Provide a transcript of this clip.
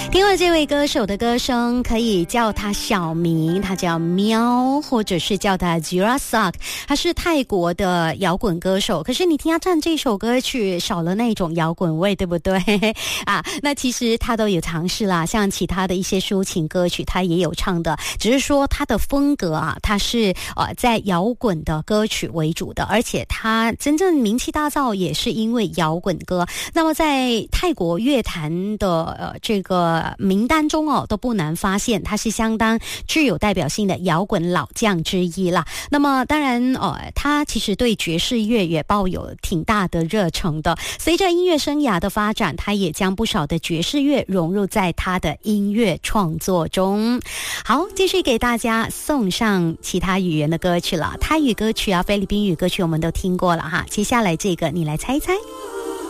听了这位歌手的歌声，可以叫他小名，他叫喵，或者是叫他 Jirasak， 他是泰国的摇滚歌手。可是你听他唱这首歌曲，少了那种摇滚味，对不对啊？那其实他都有尝试啦，像其他的一些抒情歌曲，他也有唱的，只是说他的风格啊，他是在摇滚的歌曲为主的，而且他真正名气大噪也是因为摇滚歌。那么在泰国乐坛的这个名单中都不难发现他是相当具有代表性的摇滚老将之一啦。那么当然他其实对爵士乐也抱有挺大的热忱的，随着音乐生涯的发展，他也将不少的爵士乐融入在他的音乐创作中。好，继续给大家送上其他语言的歌曲了，泰语歌曲啊，菲律宾语歌曲我们都听过了哈，接下来这个你来猜一猜。